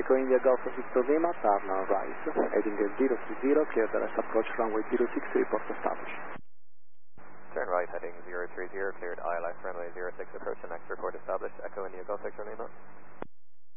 Echo India Golf Victor Lima, turn right, heading 030, clear the rest approach runway 06, report established. Turn right, heading 030, cleared ILS runway 06, approach and next report established, Echo India Golf Victor Lima.